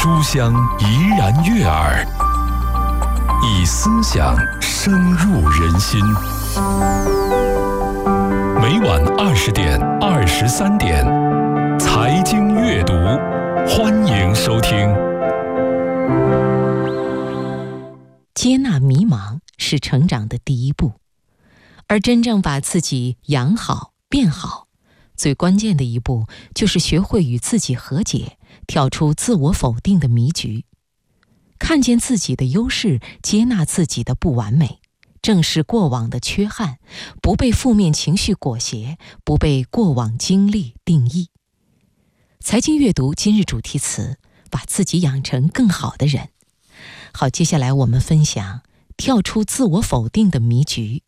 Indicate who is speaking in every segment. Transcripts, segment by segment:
Speaker 1: 书香怡然悦耳，以思想深入人心。每晚20点、23点，财经阅读，欢迎收听。
Speaker 2: 接纳迷茫是成长的第一步，而真正把自己养好、变好，最关键的一步就是学会与自己和解，跳出自我否定的迷局，看见自己的优势，接纳自己的不完美，正视过往的缺憾，不被负面情绪裹挟，不被过往经历定义。财经阅读今日主题词：把自己养成更好的人。好，接下来我们分享跳出自我否定的迷局。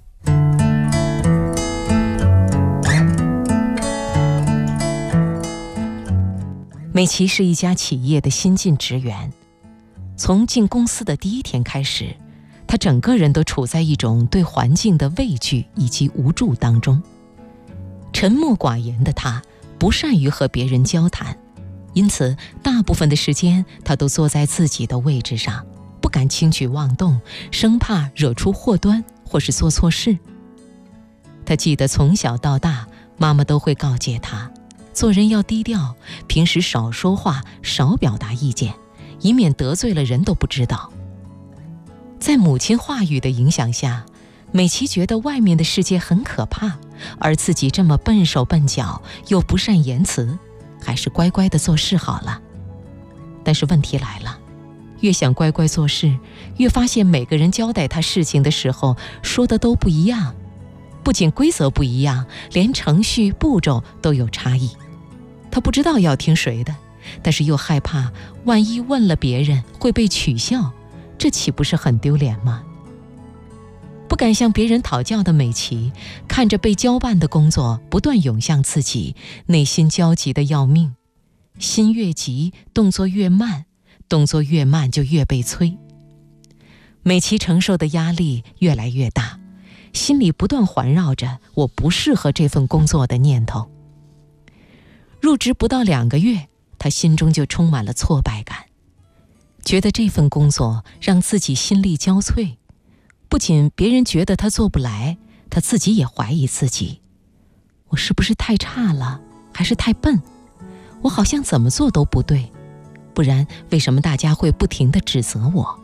Speaker 2: 美琪是一家企业的新进职员，从进公司的第一天开始，她整个人都处在一种对环境的畏惧以及无助当中。沉默寡言的她不善于和别人交谈，因此大部分的时间她都坐在自己的位置上，不敢轻举妄动，生怕惹出祸端或是做错事。她记得从小到大，妈妈都会告诫她，做人要低调，平时少说话，少表达意见，以免得罪了人都不知道。在母亲话语的影响下，美琪觉得外面的世界很可怕，而自己这么笨手笨脚，又不善言辞，还是乖乖地做事好了。但是问题来了，越想乖乖做事，越发现每个人交代他事情的时候说的都不一样，不仅规则不一样，连程序步骤都有差异。他不知道要听谁的，但是又害怕万一问了别人会被取笑，这岂不是很丢脸吗？不敢向别人讨教的美琪看着被交办的工作不断涌向自己，内心焦急得要命。心越急，动作越慢，动作越慢就越被催。美琪承受的压力越来越大，心里不断环绕着我不适合这份工作的念头。入职不到2个月，她心中就充满了挫败感，觉得这份工作让自己心力交瘁。不仅别人觉得她做不来，她自己也怀疑自己，我是不是太差了，还是太笨？我好像怎么做都不对，不然为什么大家会不停地指责我？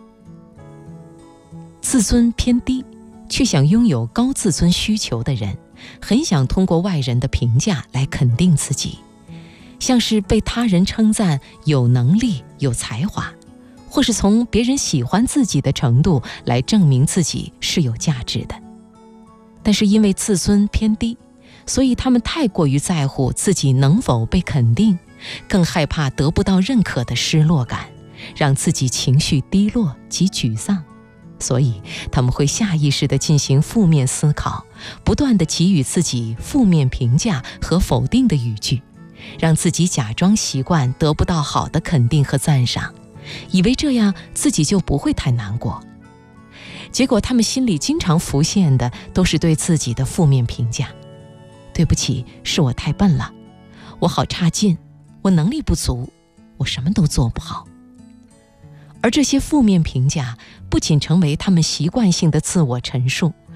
Speaker 2: 自尊偏低，却想拥有高自尊需求的人，很想通过外人的评价来肯定自己，像是被他人称赞有能力、有才华，或是从别人喜欢自己的程度来证明自己是有价值的。但是因为自尊偏低，所以他们太过于在乎自己能否被肯定，更害怕得不到认可的失落感，让自己情绪低落及沮丧。所以他们会下意识地进行负面思考，不断地给予自己负面评价和否定的语句，让自己假装习惯得不到好的肯定和赞赏，以为这样自己就不会太难过。结果他们心里经常浮现的都是对自己的负面评价。对不起，是我太笨了，我好差劲，我能力不足，我什么都做不好。而这些负面评价不仅成为他们习惯性的自我陈述，